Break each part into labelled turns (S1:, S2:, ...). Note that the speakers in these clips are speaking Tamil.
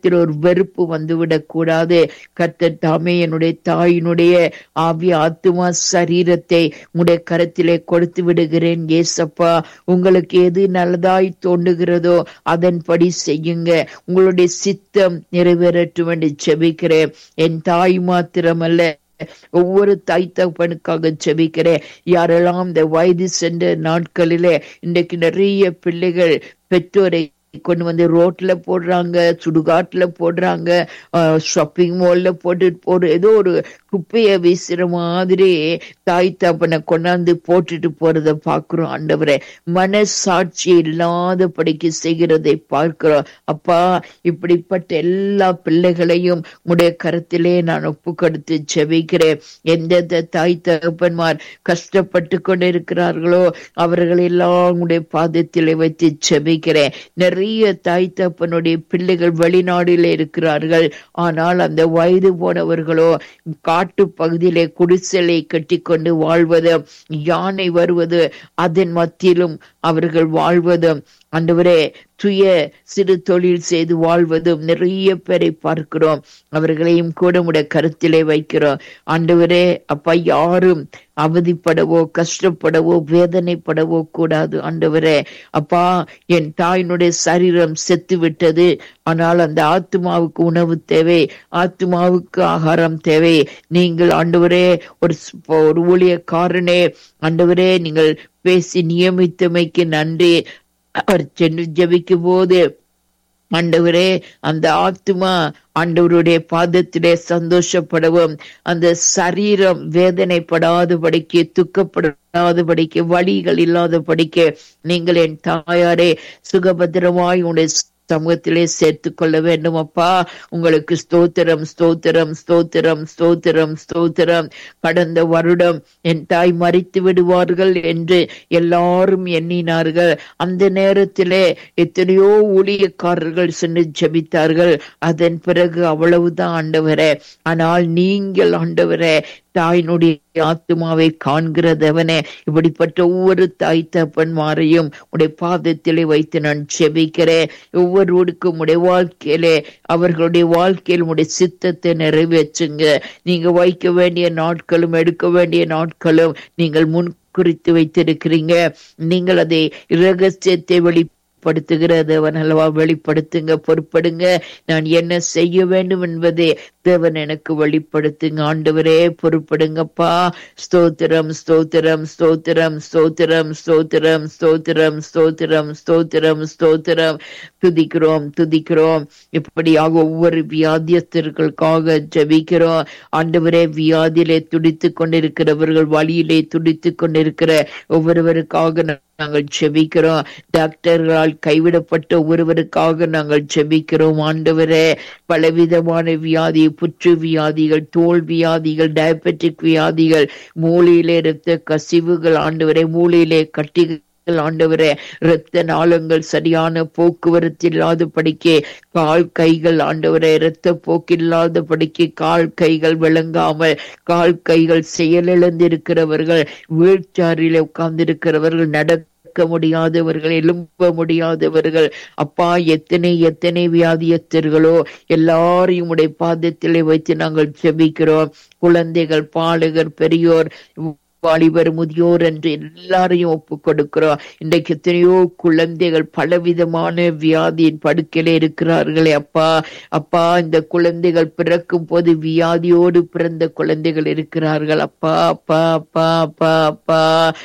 S1: இருதயத்தில் ஒரு வெறுப்பு வந்துவிடக் கூடாது. கர்த்தர் தாமே என்னுடைய தாயினுடைய ஆவி ஆத்துமா சரீரத்தை உடைய கரத்திலே கொடுத்து விடுகிறேன் ஏசப்பா. உங்களுக்கு எது நல்லதாய் தோன்றுகிறதோ அதன்படி செய்யுங்க. உங்களுடைய சித்தம் நிறைவேறட்டும் என்று ஜெபிக்கிறேன். என் தாய் மாத்திரமல்ல, ஒவ்வொரு தாய் தகப்பனுக்காக ஜெபிக்கிறேன். யாரெல்லாம் இந்த வயது சென்ற நாட்களிலே இன்றைக்கு நிறைய பிள்ளைகள் பெற்றோரை கொண்டு வந்து ரோட்ல போடுறாங்க, சுடுகாட்டுல போடுறாங்க, ஷாப்பிங் மால்ல போட்டு ஏதோ ஒரு குப்பைய வீசுற மாதிரி தாய் தகப்பனை கொண்டாந்து போட்டுட்டு போறத பார்க்கிறோம். ஆண்டவரே, மனசாட்சி இல்லாதபடிக்கு செய்கிறதை பார்க்கிறோம். அப்பா, இப்படிப்பட்ட எல்லா பிள்ளைகளையும் உடைய கருத்திலே நான் ஒப்பு கொடுத்து ஜெபிக்கிறேன். எந்தெந்த தாய் தகப்பன்மார் கஷ்டப்பட்டு கொண்டு இருக்கிறார்களோ அவர்கள் எல்லாம் உடைய பாதத்திலே வைத்து ஜெபிக்கிறேன். நிறைய தாய் தகப்பனுடைய பிள்ளைகள் வெளிநாடுல இருக்கிறார்கள். ஆனால் அந்த வயது போனவர்களோ காட்டு பகுதியிலே குடிசலை கட்டி கொண்டு வாழ்வது, யானை வருவது, அதன் மத்தியிலும் அவர்கள் வாழ்வதும், ஆண்டவரே, சுய சிறு தொழில் செய்து வாழ்வதும் நிறைய பேரை பார்க்கிறோம். அவர்களையும் கூட உடைய கருத்திலே வைக்கிறோம். ஆண்டவரே, அப்பா, யாரும் அவதிப்படவோ கஷ்டப்படவோ வேதனைப்படவோ கூடாது. ஆண்டவரே, அப்பா, என் தாயினுடைய சரீரம் செத்து விட்டது, ஆனால் அந்த ஆத்துமாவுக்கு உணவு தேவை, ஆத்துமாவுக்கு ஆகாரம் தேவை. நீங்கள் ஆண்டவரே ஒரு ஊழியக்காரனே, ஆண்டவரே, நீங்கள் பேசி நியமித்தமைக்கு நன்றி. அவர் சென்று ஜெபிக்கும் போது ஆண்டவரே, அந்த ஆத்துமா ஆண்டவருடைய பாதத்திலே சந்தோஷப்படவும், அந்த சரீரம் வேதனைப்படாதபடிக்கு, துக்கப்படாதபடிக்கு, வலிகள் இல்லாதபடிக்கு நீங்கள் என் தாயாரே சுகபத்திரமாய் உடைய சமூகத்திலே சேர்த்து கொள்ள வேண்டும். அப்பா, உங்களுக்கு ஸ்தோத்திரம், ஸ்தோத்திரம், ஸ்தோத்திரம், ஸ்தோத்திரம், ஸ்தோத்திரம். கடந்த வருடம் என் தாய் மரித்து விடுவார்கள் என்று எல்லாரும் எண்ணினார்கள். அந்த நேரத்திலே எத்தனையோ ஊழியக்காரர்கள் சென்று ஜெபித்தார்கள். அதன் பிறகு அவ்வளவுதான் ஆண்டவரே. ஆனால் நீங்கள் ஆண்டவரே தாயினுடைய ஆத்துமாவை காண்கிறதவனே, இப்படிப்பட்ட ஒவ்வொரு தாய் தகப்பன்மாரையும் உடைய பாதத்திலே வைத்து நான் ஜெபிக்கிறேன். ஒவ்வொருவருக்கும் உடைய வாழ்க்கையிலே, அவர்களுடைய வாழ்க்கையில் உடைய சித்தத்தை நிறைவேற்றுங்க. நீங்க வைக்க வேண்டிய நாட்களும் எடுக்க வேண்டிய நாட்களும் நீங்கள் முன் குறித்து வைத்திருக்கிறீங்க. நீங்கள் அதை இரகசியத்தை வெளிப்படுத்துகிறதவன் அல்லவா? வெளிப்படுத்துங்க, பொறுப்படுங்க. நான் என்ன செய்ய வேண்டும் என்பதே தேவன் எனக்கு வெளிப்படுத்துங்க. ஆண்டவரே, பொறுப்படுங்கப்பா. ஸ்தோத்திரம், ஸ்தோத்திரம், ஸ்தோத்திரம், ஸ்தோத்திரம், ஸ்தோத்திரம், ஸ்தோத்திரம், ஸ்தோத்திரம், ஸ்தோத்திரம், ஸ்தோத்திரம். துதிக்கிறோம், துதிக்கிறோம். இப்படியாக ஒவ்வொரு வியாதியஸ்தர்களுக்காக ஜெபிக்கிறோம். ஆண்டவரே, வியாதியிலே துடித்து கொண்டிருக்கிறவர்கள், வழியிலே துடித்து கொண்டிருக்கிற ஒவ்வொருவருக்காக நாங்கள் ஜெபிக்கிறோம். டாக்டர்களால் கைவிடப்பட்ட ஒவ்வொருவருக்காக நாங்கள் ஜெபிக்கிறோம். ஆண்டவரே, பலவிதமான வியாதி, புற்று வியாதிகள், தோல் வியாதிகள், டயபெட்டிக் வியாதிகள், மூளையிலே இரத்த கசிவுகள், ஆண்டவரே, மூளையிலே கட்டிகள், ஆண்டவரே, இரத்த நாளங்கள் சரியான போக்குவரத்து இல்லாதபடிக்கு, கால் கைகள் ஆண்டவரே இரத்த போக்கில்லாதபடிக்கு, கால் கைகள் விளங்காமல், கால் கைகள் செயலிழந்திருக்கிறவர்கள், வீல் சேரில் உட்கார்ந்திருக்கிறவர்கள், நடக்க முடியாதவர்கள், எழும்ப முடியாதவர்கள், அப்பா, எத்தனை எத்தனை வியாதியஸ்தர்களோ எல்லாரையும் உடைய பாதத்திலே வைத்து நாங்கள் ஜெபிக்கிறோம். குழந்தைகள், பாலகர், பெரியோர், வாலிபர், முதியோர் என்று எல்லாரையும் ஒப்பு கொடுக்கிறோம். இன்றைக்கு எத்தனையோ குழந்தைகள் பலவிதமான வியாதியின் படுக்கையில இருக்கிறார்களே அப்பா. அப்பா, இந்த குழந்தைகள் பிறக்கும் போது வியாதியோடு பிறந்த குழந்தைகள் இருக்கிறார்கள் அப்பா. அப்பா, அப்பா, அப்பா, அப்பா,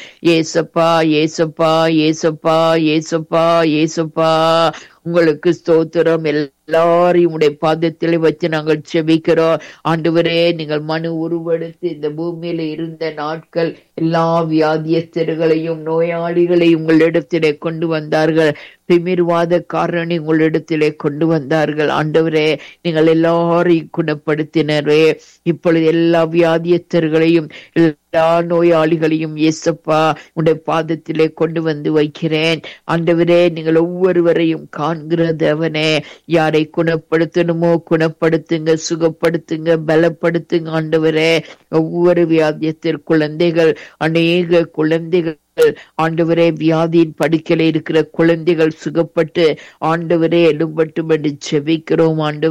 S1: ஏசப்பா, ஏசப்பா, ஏசப்பா, ஏசப்பா, ஏசப்பா, உங்களுக்கு ஸ்தோத்திரம். எல்லாரையும் உடைய பாதத்திலே வச்சு நாங்கள் ஜெபிக்கிறோம். ஆண்டவரே, நீங்கள் மனு உருவெடுத்து இந்த பூமியில இருந்த நாட்கள் எல்லா வியாதியஸ்தர்களையும் நோயாளிகளையும் உங்களிடத்திலே கொண்டு வந்தார்கள். திமிர்வாத காரணி உங்களிடத்திலே கொண்டு வந்தார்கள். ஆண்டவரே, நீங்கள் எல்லாரையும் குணப்படுத்தினரே. இப்பொழுது எல்லா வியாதியஸ்தர்களையும் எல்லா நோயாளிகளையும் இயேசப்பா உடைய பாதத்திலே கொண்டு வந்து வைக்கிறேன். ஆண்டவரே, நீங்கள் ஒவ்வொருவரையும் காண்கிறதவனே, யாரை குணப்படுத்தணுமோ குணப்படுத்துங்க, சுகப்படுத்துங்க, பலப்படுத்துங்க. ஆண்டவரே, ஒவ்வொரு வியாதியஸ்தர் குழந்தைகள், அநேக குழந்தைகள் ஆண்டவரே, வியாதியின் படுக்கையில இருக்கிற குழந்தைகள் சுகப்பட்டு ஆண்டவரே எழும்பட்டும் என்று ஜெபிக்கிறோம். ஆண்டவரே,